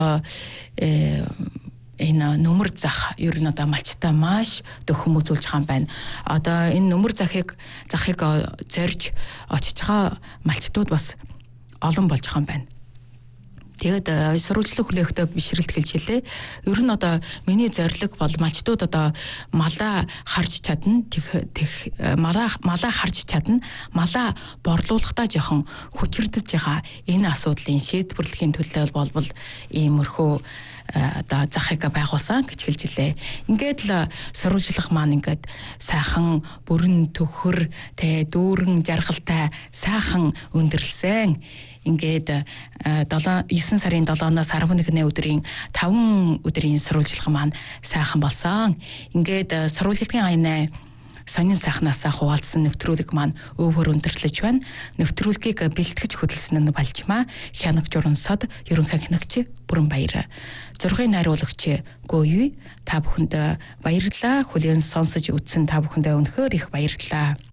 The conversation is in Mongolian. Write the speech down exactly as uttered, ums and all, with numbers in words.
э энэ нөмөр зах ер нь одоо малчтаа маш дөхөм үзүүлж байгаа юм байна. Одоо энэ нөмөр захыг захыг зорж очиж байгаа малчтууд бас олон болж байгаа юм байна. Тэгээд сурвалжлах хүлээхдээ бишрэлт хэлж хэлээ. Ер нь одоо миний зорилго бол малчтууд одоо малаа харж чадна, тех тех малаа малаа харж чадна, малаа борлуулахдаа жоохон хүчирдэж байгаа энэ асуудлын шийдвэрлэхийн төлөө болбол иймэрхүү одоо захыг байгуулсан гэж хэлж илээ. Ингээд л сурвалжлах маань ингээд сайхан бүрэн төхөр тэ дүүрэн жаргалтай сайхан өндөрлсөн. Ингээд девөн сарын долоноос арван нэгний өдрийн таван өдрийн сурвалжлах маань сайхан болсон. Ингээд сурвалжлагын аяна сонин сайхнаасаа хуваалцсан нэвтрүүлэг маань өвөр өндөрлөж байна. Нэвтрүүлгийг бэлтгэж хөтлсөн нь Балжмаа, хянагч Урансод, ерөнхий хянагч Бүрэнбаяр. Зургийн найруулагч Гөөүй. Та бүхэнд баярлалаа. Хүлээн сонсож үзсэн та бүхэндээ үнэхээр их баярлалаа.